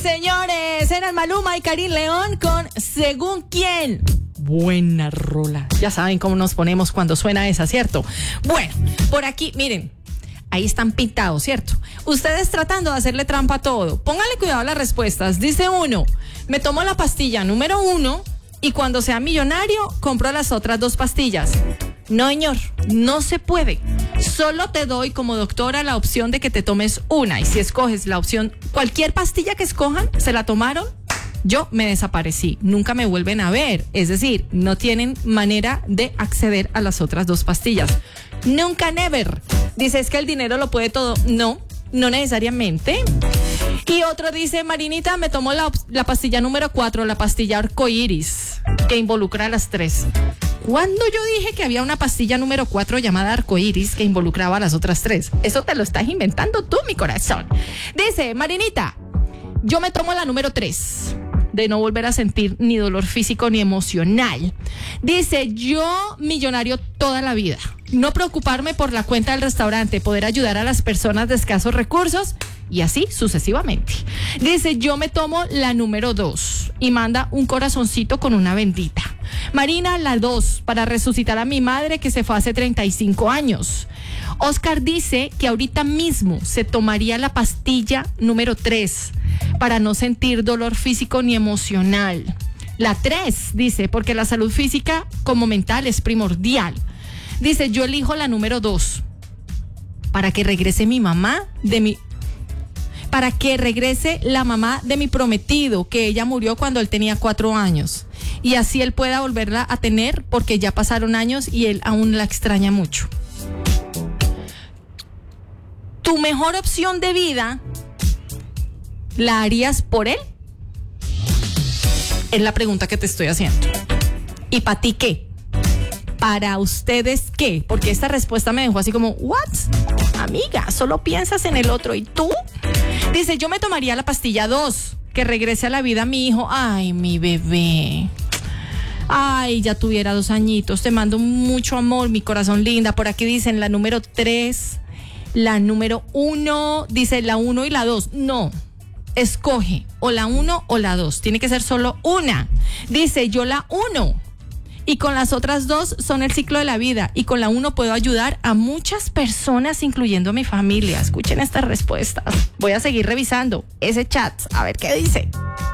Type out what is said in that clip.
señores, eran Maluma y Karim León con Según Quién. Buena rola. Ya saben cómo nos ponemos cuando suena esa, ¿cierto? Bueno, por aquí, miren, ahí están pintados, ¿cierto? Ustedes tratando de hacerle trampa a todo. Pónganle cuidado a las respuestas. Dice uno, me tomo la pastilla número 1 y cuando sea millonario compro las otras 2 pastillas. No, señor, no se puede. Solo te doy como doctora la opción de que te tomes una. Y si escoges la opción, cualquier pastilla que escojan, se la tomaron, yo me desaparecí. Nunca me vuelven a ver. Es decir, no tienen manera de acceder a las otras 2 pastillas. Nunca, never. Dice, es que el dinero lo puede todo. No, no necesariamente. Y otro dice, Marinita, me tomo la pastilla número 4, la pastilla arcoíris, que involucra a las 3. ¿Cuándo yo dije que había una pastilla número 4 llamada arcoíris que involucraba a las otras 3? Eso te lo estás inventando tú, mi corazón. Dice, Marinita, yo me tomo la número 3, de no volver a sentir ni dolor físico ni emocional. Dice, yo millonario toda la vida. No preocuparme por la cuenta del restaurante, poder ayudar a las personas de escasos recursos y así sucesivamente. Dice, yo me tomo la número 2 y manda un corazoncito con una bendita. Marina, la 2, para resucitar a mi madre que se fue hace 35 años. Oscar dice que ahorita mismo se tomaría la pastilla número 3 para no sentir dolor físico ni emocional. La 3, dice, porque la salud física como mental es primordial. Dice, yo elijo la número 2 para que regrese mi mamá para que regrese la mamá de mi prometido, que ella murió cuando él tenía 4 años. Y así él pueda volverla a tener porque ya pasaron años y él aún la extraña mucho. ¿Tu mejor opción de vida la harías por él? Es la pregunta que te estoy haciendo. ¿Y para ti qué? ¿Para ustedes qué? Porque esta respuesta me dejó así como, ¿what? Amiga, solo piensas en el otro. ¿Y tú? Dice, yo me tomaría la pastilla 2, que regrese a la vida mi hijo. Ay, mi bebé. Ay, ya tuviera 2 añitos. Te mando mucho amor, mi corazón linda. Por aquí dicen la número 3, la número 1. Dice la 1 y la 2. No. Escoge o la 1 o la 2. Tiene que ser solo una. Dice, yo la 1. Y con las otras 2 son el ciclo de la vida. Y con la 1 puedo ayudar a muchas personas, incluyendo a mi familia. Escuchen estas respuestas. Voy a seguir revisando ese chat, a ver qué dice.